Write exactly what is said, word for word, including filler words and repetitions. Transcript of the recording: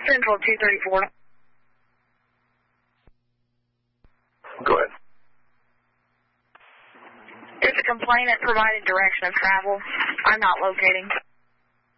Central two thirty-four. Go ahead. Is the complainant provided direction of travel? I'm not locating.